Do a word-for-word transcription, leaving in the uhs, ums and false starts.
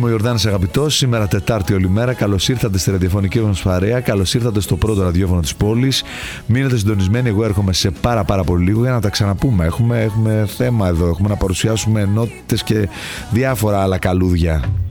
είμαι ο Ιορδάνης αγαπητός. Σήμερα Τετάρτη όλη μέρα. Καλώς ήρθατε στη ραδιοφωνική μας παρέα. Καλώς ήρθατε στο πρώτο ραδιόφωνο της πόλης. Μείνετε συντονισμένοι. Εγώ έρχομαι σε πάρα πάρα πολύ λίγο για να τα ξαναπούμε. Έχουμε, έχουμε θέμα εδώ. Έχουμε να παρουσιάσουμε ενότητες και διάφορα άλλα καλούδια.